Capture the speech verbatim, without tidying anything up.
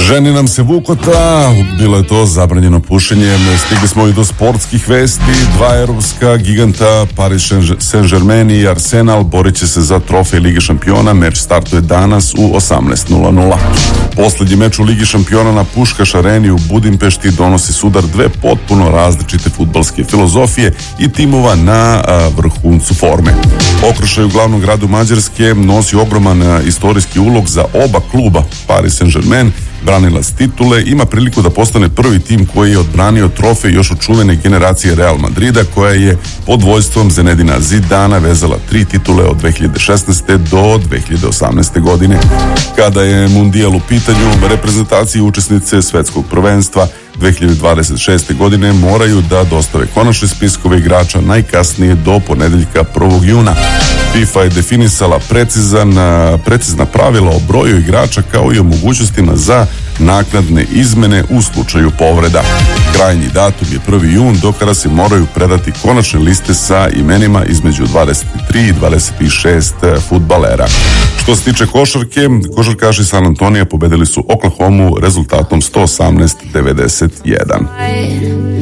Ženi nam se vukota, bilo je to zabranjeno pušenje. Stigli smo i do sportskih vesti. Dva europska giganta, Paris Saint-Germain i Arsenal, borit će se za trofej Lige šampiona. Meč startuje danas u osamnaest nula nula. Poslednji meč u Ligi šampiona na Puškaš areni u Budimpešti donosi sudar dve potpuno različite fudbalske filozofije i timova na a, vrhuncu forme. Okršaj u glavnom gradu Mađarske nosi ogroman a, istorijski ulog za oba kluba. Paris Saint-Germain, branilac titule, ima priliku da postane prvi tim koji je odbranio trofej još od čuvene generacije Real Madrida, koja je pod vođstvom Zinedina Zidana vezala tri titule od dve hiljade šesnaeste do dve hiljade osamnaeste godine. Kada je mundijal u pitanju, reprezentacije učesnice svetskog prvenstva dve hiljade dvadeset šeste godine moraju da dostave konačne spiskove igrača najkasnije do ponedeljka prvog juna. FIFA je definisala precizan, precizna pravila o broju igrača kao i o mogućnostima za naknadne izmene u slučaju povreda. Krajnji datum je prvi jun, do kada se moraju predati konačne liste sa imenima između dvadeset tri i dvadeset šest fudbalera. Što se tiče košarke, košarkaši San Antonija pobedili su Oklahomu rezultatom sto osamnaest devedeset jedan.